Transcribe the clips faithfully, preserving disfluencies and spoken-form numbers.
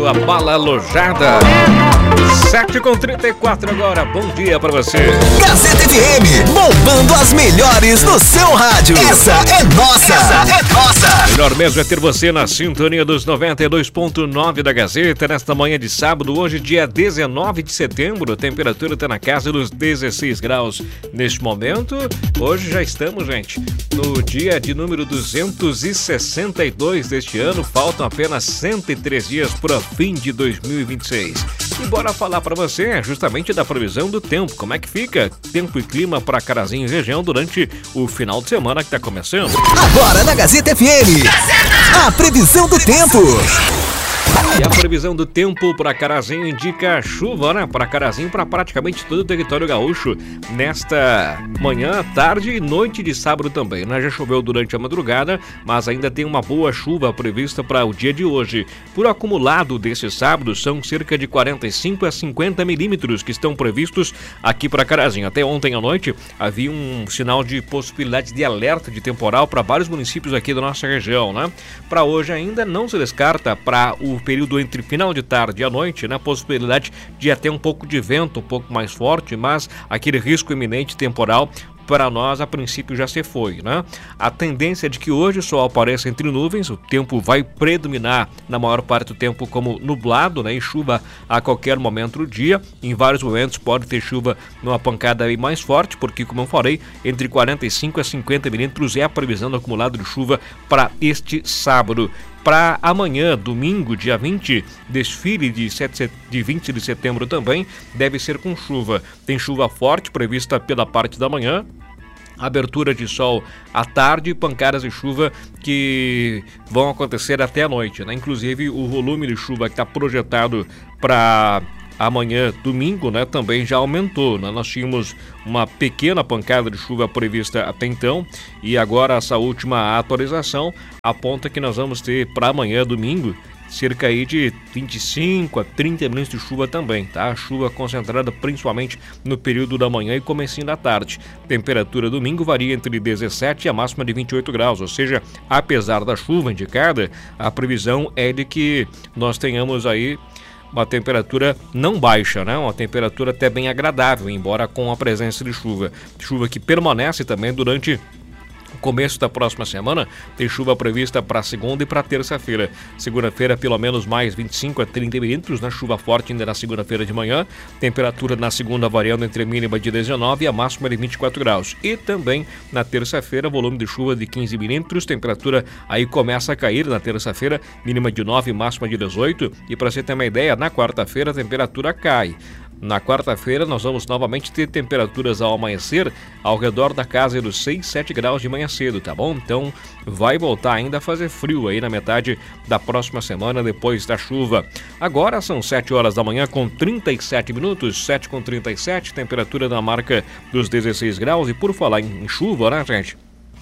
A bala alojada, sete com trinta e quatro agora, bom dia pra você. Gazeta F M, bombando as melhores no seu rádio. Essa é nossa, essa é nossa. Melhor mesmo é ter você na sintonia dos noventa e dois ponto nove da Gazeta, nesta manhã de sábado, hoje dia dezenove de setembro, a temperatura está na casa dos dezesseis graus. Neste momento, hoje já estamos, gente, no dia de número duzentos e sessenta e dois deste ano, faltam apenas cento e três dias para fim de dois mil e vinte e seis. E bora falar para você justamente da previsão do tempo. Como é que fica tempo e clima para Carazinho e região durante o final de semana que está começando? Agora na Gazeta F M, a previsão do tempo. E a previsão do tempo para Carazinho indica chuva, né? Para Carazinho, para praticamente todo o território gaúcho nesta manhã, tarde e noite de sábado também, né? Já choveu durante a madrugada, mas ainda tem uma boa chuva prevista para o dia de hoje. Por acumulado desse sábado, são cerca de quarenta e cinco a cinquenta milímetros que estão previstos aqui para Carazinho. Até ontem à noite havia um sinal de possibilidade de alerta de temporal para vários municípios aqui da nossa região, né? Para hoje ainda não se descarta para o período entre final de tarde e à noite, né, possibilidade de até um pouco de vento, um pouco mais forte, mas aquele risco iminente temporal para nós a princípio já se foi, né? A tendência é de que hoje o sol apareça entre nuvens, o tempo vai predominar na maior parte do tempo como nublado, né? E chuva a qualquer momento do dia. Em vários momentos pode ter chuva numa pancada aí mais forte, porque como eu falei, entre quarenta e cinco a cinquenta milímetros é a previsão do acumulado de chuva para este sábado. Para amanhã, domingo, dia vinte, desfile de, sete, de vinte de setembro também deve ser com chuva. Tem chuva forte prevista pela parte da manhã, abertura de sol à tarde e pancadas de chuva que vão acontecer até a noite, né? Inclusive o volume de chuva que está projetado para amanhã, domingo, né, também já aumentou, né? Nós tínhamos uma pequena pancada de chuva prevista até então e agora essa última atualização aponta que nós vamos ter para amanhã, domingo, cerca aí de vinte e cinco a trinta milímetros de chuva também, tá? Chuva concentrada principalmente no período da manhã e comecinho da tarde. Temperatura domingo varia entre dezessete e a máxima de vinte e oito graus, ou seja, apesar da chuva indicada, a previsão é de que nós tenhamos aí uma temperatura não baixa, né? Uma temperatura até bem agradável, embora com a presença de chuva. Chuva que permanece também durante o começo da próxima semana. Tem chuva prevista para segunda e para terça-feira. Segunda-feira, pelo menos mais vinte e cinco a trinta milímetros, né? Chuva forte ainda na segunda-feira de manhã. Temperatura na segunda variando entre a mínima de dezenove e a máxima de vinte e quatro graus. E também na terça-feira, volume de chuva de quinze milímetros. Temperatura aí começa a cair na terça-feira, mínima de nove, máxima de dezoito. E para você ter uma ideia, na quarta-feira a temperatura cai. Na quarta-feira nós vamos novamente ter temperaturas ao amanhecer ao redor da casa dos seis, sete graus de manhã cedo, tá bom? Então vai voltar ainda a fazer frio aí na metade da próxima semana depois da chuva. Agora são sete horas da manhã com trinta e sete minutos, sete com trinta e sete, temperatura na marca dos dezesseis graus. E por falar em chuva, né, gente?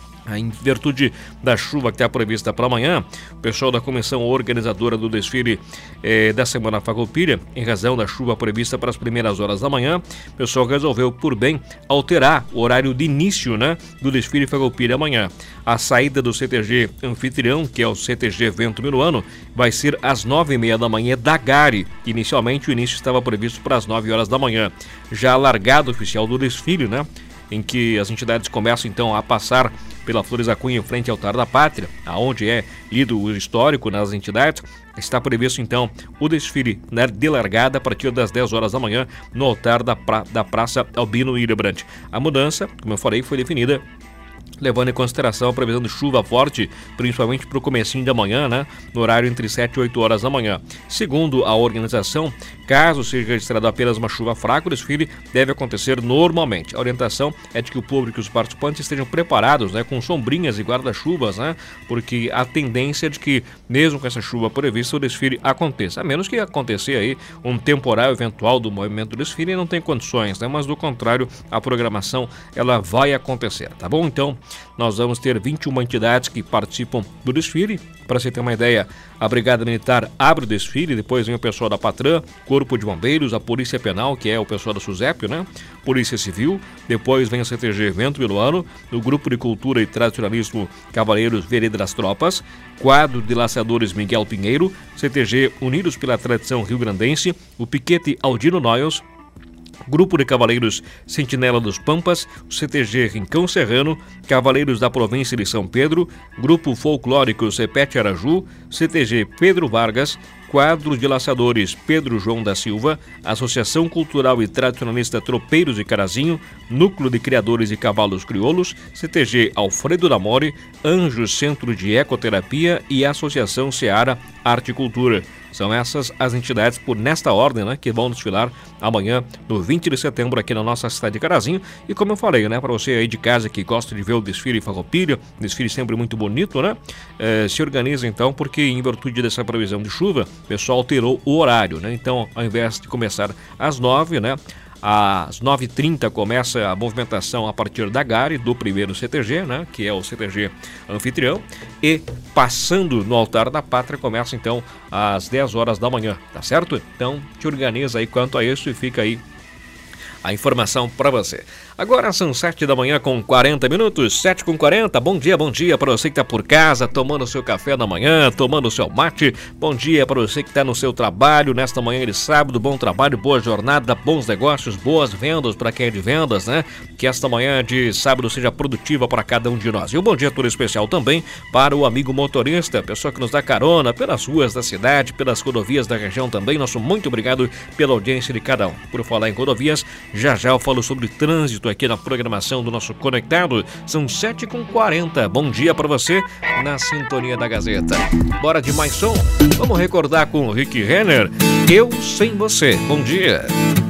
Em virtude da chuva que está prevista para amanhã, o pessoal da comissão organizadora do desfile eh, da Semana Farroupilha, em razão da chuva prevista para as primeiras horas da manhã, o pessoal resolveu por bem alterar o horário de início, né, do desfile Farroupilha amanhã. A saída do C T G anfitrião, que é o C T G Vento Minuano, vai ser às nove e meia da manhã da Gare. Inicialmente o início estava previsto para as nove horas da manhã. Já a largada oficial do desfile, né, em que as entidades começam então a passar pela Flores da Cunha em frente ao Altar da Pátria, aonde é lido o histórico nas entidades. Está previsto então o desfile, né, de largada a partir das dez horas da manhã no altar da, pra, da Praça Albino Hildebrand. A mudança, como eu falei, foi definida levando em consideração a previsão de chuva forte, principalmente para o comecinho da manhã, né, no horário entre sete e oito horas da manhã. Segundo a organização, caso seja registrado apenas uma chuva fraca, o desfile deve acontecer normalmente. A orientação é de que o público e os participantes estejam preparados, né, com sombrinhas e guarda-chuvas, né, porque a tendência é de que, mesmo com essa chuva prevista, o desfile aconteça. A menos que acontecer aí um temporal eventual do movimento do desfile, não tem condições, né, mas do contrário, a programação ela vai acontecer, tá bom? Então, Nós vamos ter vinte e uma entidades que participam do desfile. Para você ter uma ideia, a Brigada Militar abre o desfile, depois vem o pessoal da Patran, Corpo de Bombeiros, a Polícia Penal, que é o pessoal da SUSEP, né? Polícia Civil, depois vem o C T G Vento Viluano, o Grupo de Cultura e Tradicionalismo Cavaleiros Vereda das Tropas, Quadro de Laçadores Miguel Pinheiro, C T G Unidos pela Tradição Rio Grandense, o Piquete Aldino Noyos, Grupo de Cavaleiros Sentinela dos Pampas, o C T G Rincão Serrano, Cavaleiros da Província de São Pedro, Grupo Folclórico Cepete Araju, C T G Pedro Vargas, Quadro de Laçadores Pedro João da Silva, Associação Cultural e Tradicionalista Tropeiros de Carazinho, Núcleo de Criadores de Cavalos Crioulos, C T G Alfredo da More, Anjos Centro de Ecoterapia e Associação Seara Arte e Cultura. São essas as entidades por nesta ordem, né, que vão desfilar amanhã, no vinte de setembro, aqui na nossa cidade de Carazinho. E como eu falei, né, para você aí de casa que gosta de ver o desfile Farroupilha, desfile sempre muito bonito, né, é, se organiza então, porque em virtude dessa previsão de chuva, o pessoal alterou o horário, né, então ao invés de começar às nove, né, às nove e trinta começa a movimentação a partir da Gare, do primeiro C T G, né, que é o C T G anfitrião, e passando no Altar da Pátria começa então às dez horas da manhã, tá certo? Então te organiza aí quanto a isso e fica aí a informação para você. Agora são sete da manhã com quarenta minutos, sete com quarenta. Bom dia, bom dia para você que está por casa, tomando o seu café da manhã, tomando o seu mate. Bom dia para você que está no seu trabalho, nesta manhã de sábado. Bom trabalho, boa jornada, bons negócios, boas vendas para quem é de vendas, né? Que esta manhã de sábado seja produtiva para cada um de nós. E um bom dia todo especial também para o amigo motorista, pessoa que nos dá carona pelas ruas da cidade, pelas rodovias da região também. Nosso muito obrigado pela audiência de cada um. Por falar em rodovias, já já eu falo sobre trânsito aqui na programação do nosso Conectado. São sete com quarenta. Bom dia para você na sintonia da Gazeta. Bora de mais som? Vamos recordar com o Rick Renner, Eu Sem Você. Bom dia.